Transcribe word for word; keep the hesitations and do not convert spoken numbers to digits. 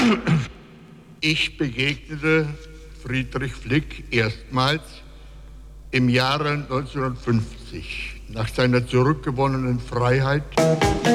Ich begegnete Friedrich Flick erstmals im Jahre neunzehnhundertfünfzig, nach seiner zurückgewonnenen Freiheit.